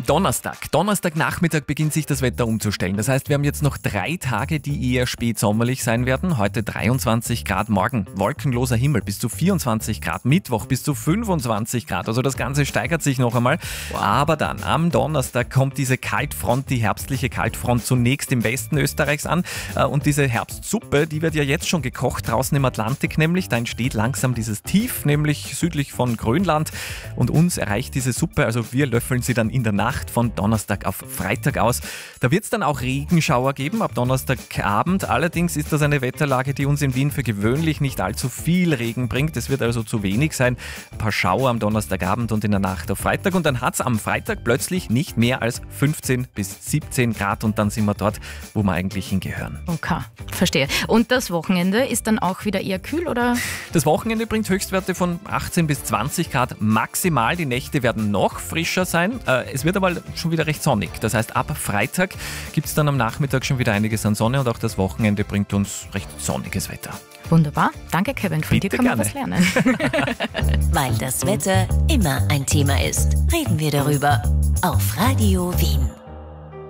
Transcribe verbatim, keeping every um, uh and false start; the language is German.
Donnerstag. Donnerstagnachmittag beginnt sich das Wetter umzustellen. Das heißt, wir haben jetzt noch drei Tage, die eher spätsommerlich sein werden. Heute dreiundzwanzig Grad, morgen wolkenloser Himmel bis zu vierundzwanzig Grad, Mittwoch bis zu fünfundzwanzig Grad. Also das Ganze steigert sich noch einmal. Wow. Aber dann am Donnerstag kommt diese Kaltfront, die herbstliche Kaltfront zunächst im Westen Österreichs an. Und diese Herbstsuppe, die wird ja jetzt schon gekocht, draußen im Atlantik nämlich. Da entsteht langsam dieses Tief, nämlich südlich von Grönland. Und uns erreicht diese Suppe, also wir löffeln sie dann in der Nacht von Donnerstag auf Freitag aus. Da wird es dann auch Regenschauer geben ab Donnerstagabend. Allerdings ist das eine Wetterlage, die uns in Wien für gewöhnlich nicht allzu viel Regen bringt. Es wird also zu wenig sein. Ein paar Schauer am Donnerstagabend und in der Nacht auf Freitag. Und dann hat es am Freitag plötzlich nicht mehr als fünfzehn bis siebzehn Grad. Und dann sind wir dort, wo wir eigentlich hingehören. Okay, verstehe. Und das Wochenende ist dann auch wieder eher kühl, oder? Das Wochenende bringt Höchstwerte von achtzehn bis zwanzig Grad maximal. Die Nächte werden noch frischer sein. Es wird aber schon wieder recht sonnig. Das heißt, ab Freitag gibt es dann am Nachmittag schon wieder einiges an Sonne und auch das Wochenende bringt uns recht sonniges Wetter. Wunderbar. Danke, Kevin. Von Bitte dir kann man gerne. was lernen. Weil das Wetter immer ein Thema ist, reden wir darüber auf Radio Wien.